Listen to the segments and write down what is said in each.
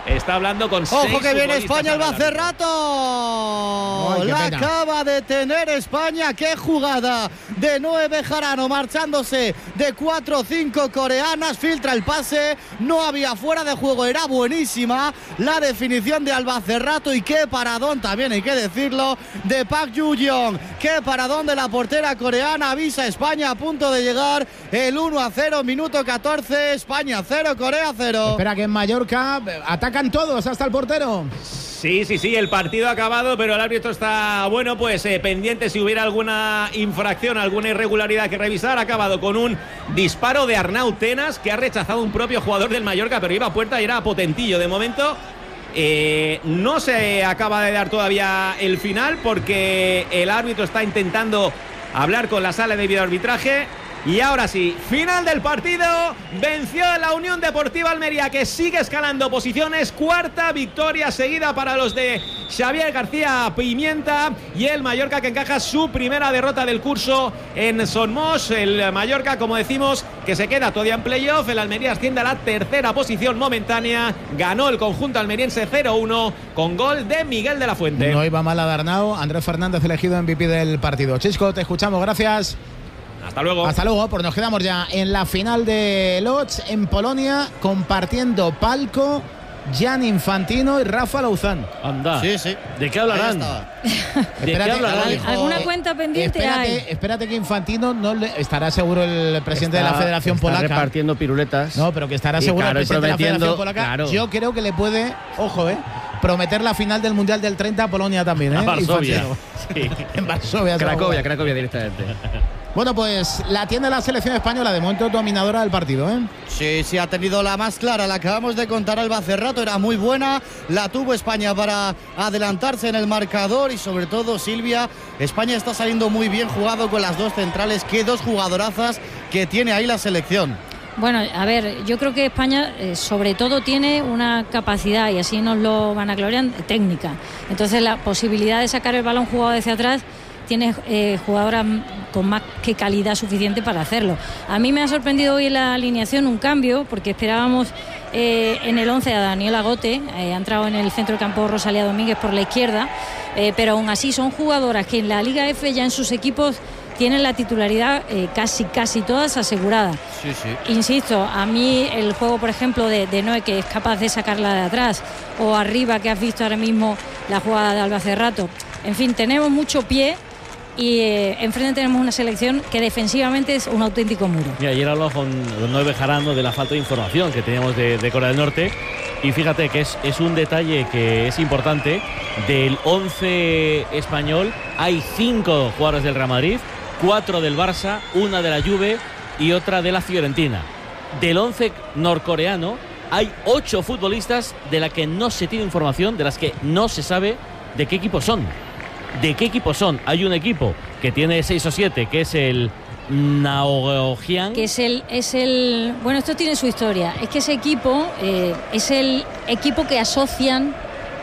está hablando con ¡Ojo 6 que viene España, el futbolistas Bacerrato! La acaba de tener España. ¡Qué jugada! De 9 Jarano marchándose de 4-5 coreanas. Filtra el pase. No había fuera de juego. Era buenísima la definición de Albacerrato. Y qué paradón, también hay que decirlo, de Park Ju-yeong. Qué paradón de la portera coreana. Avisa a España a punto de llegar el 1-0, minuto 14. España 0, Corea 0. Espera que en Mallorca atacan todos hasta el portero. Sí, el partido ha acabado, pero el árbitro está, bueno, pues pendiente si hubiera alguna infracción, alguna irregularidad que revisar. Ha acabado con un disparo de Arnau Tenas, que ha rechazado un propio jugador del Mallorca, pero iba a puerta y era potentillo. De momento no se acaba de dar todavía el final, porque el árbitro está intentando hablar con la sala de videoarbitraje. Y ahora sí, final del partido. Venció la Unión Deportiva Almería, que sigue escalando posiciones. Cuarta victoria seguida para los de Xavier García Pimienta. Y el Mallorca, que encaja su primera derrota del curso en Somos. El Mallorca, como decimos, que se queda todavía en playoff. El Almería asciende a la tercera posición momentánea. Ganó el conjunto almeriense 0-1 con gol de Miguel de la Fuente. No iba mal a Darnau. Andrés Fernández elegido MVP del partido. Chisco, te escuchamos, gracias. Hasta luego. Hasta luego, pues nos quedamos ya en la final de Lodz en Polonia, compartiendo palco Jan Infantino y Rafa Lauzán. Anda. Sí. ¿De qué hablarán? ¿De qué hablarán? ¿Alguna cuenta pendiente hay? Espérate que Infantino no le, estará seguro el presidente de la Federación Polaca repartiendo piruletas. No, pero que estará seguro el presidente de la Federación Polaca. Claro. Yo creo que le puede, ojo, prometer la final del Mundial del 30 a Polonia también, A Varsovia. Sí. En Varsovia. Cracovia directamente. Bueno, pues la tiene la selección española, de momento dominadora del partido, Sí, ha tenido la más clara, la acabamos de contar al Bacerrato, era muy buena, la tuvo España para adelantarse en el marcador y sobre todo, Silvia, España está saliendo muy bien jugado con las dos centrales. Qué dos jugadorazas que tiene ahí la selección. Bueno, a ver, yo creo que España sobre todo tiene una capacidad, y así nos lo van a gloriar, técnica. Entonces la posibilidad de sacar el balón jugado hacia atrás, tiene jugadoras con más que calidad suficiente para hacerlo. A mí me ha sorprendido hoy en la alineación un cambio, porque esperábamos en el 11 a Daniela Gote, ha entrado en el centro del campo Rosalía Domínguez por la izquierda, pero aún así son jugadoras que en la Liga F ya en sus equipos tienen la titularidad casi todas asegurada. Sí. Insisto, a mí el juego, por ejemplo, de Noé, que es capaz de sacarla de atrás, o arriba, que has visto ahora mismo la jugada de Albacerrato. En fin, tenemos mucho pie. Y enfrente tenemos una selección que defensivamente es un auténtico muro. Y ayer hablamos con Noé Bejarano de la falta de información que teníamos de Corea del Norte. Y fíjate que es un detalle que es importante. Del 11 español hay 5 jugadores del Real Madrid, 4 del Barça, 1 de la Juve y otra de la Fiorentina. Del 11 norcoreano hay 8 futbolistas de las que no se tiene información, de las que no se sabe de qué equipos son. Hay un equipo que tiene 6 o 7, que es el Naojian. Que es el bueno, esto tiene su historia. Es que ese equipo es el equipo que asocian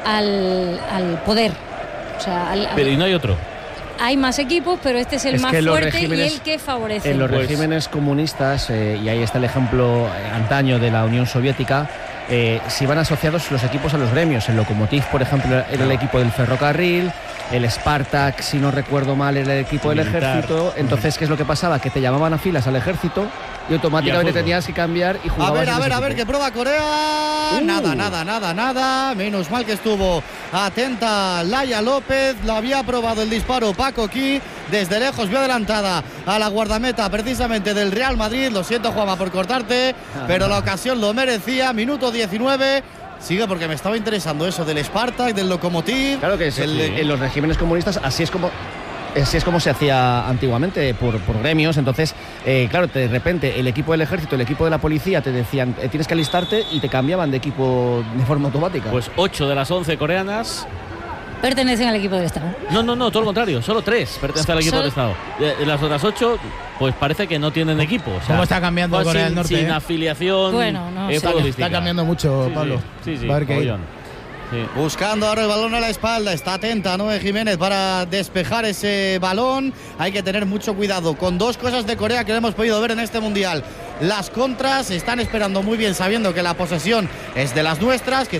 al poder. O sea, pero y no hay otro. Hay más equipos, pero este es el más fuerte y el que favorece. En los regímenes comunistas, y ahí está el ejemplo antaño de la Unión Soviética, si van asociados los equipos a los gremios. El Lokomotiv, por ejemplo, era el equipo del ferrocarril, el Spartak, si no recuerdo mal, era el equipo del ejército. Entonces, ¿qué es lo que pasaba? Que te llamaban a filas al ejército y automáticamente tenías que cambiar y jugabas. A ver, que prueba Corea. Nada. Menos mal que estuvo atenta Laia López. La había probado el disparo Paco Ki. Desde lejos vio adelantada a la guardameta precisamente del Real Madrid. Lo siento, Juanma, por cortarte, pero la ocasión lo merecía. Minuto 19. Sigue, porque me estaba interesando eso del Spartak, del Lokomotiv. Claro que en los regímenes comunistas así es como se hacía antiguamente, por gremios. Entonces, claro, de repente el equipo del ejército, el equipo de la policía te decían tienes que alistarte, y te cambiaban de equipo de forma automática. Pues 8 de las 11 coreanas pertenecen al equipo del Estado. No, todo lo contrario, solo 3 pertenecen al equipo del Estado. Las otras 8, pues parece que no tienen equipo. O sea, ¿cómo está cambiando Corea del Norte? Sin afiliación. Bueno, no sé. Está cambiando mucho, Pablo. Sí. A ver qué. Sí. Buscando ahora el balón a la espalda, está atenta Noé Jiménez para despejar ese balón. Hay que tener mucho cuidado con dos cosas de Corea que hemos podido ver en este mundial. Las contras están esperando muy bien, sabiendo que la posesión es de las nuestras, que